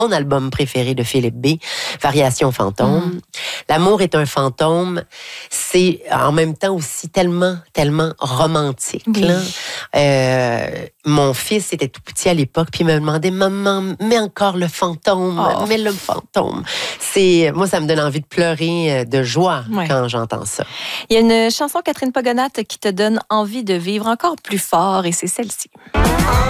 mon album préféré de Philippe B, Variation fantôme. L'amour est un fantôme. C'est en même temps aussi tellement, tellement romantique. Oui. Là. Mon fils était tout petit à l'époque, puis il me demandait, maman, mets encore le fantôme, mets le fantôme. Moi, ça me donne envie de pleurer de joie quand j'entends ça. Il y a une chanson, Catherine Pogonat, qui te donne envie de vivre encore plus fort, et c'est celle-ci.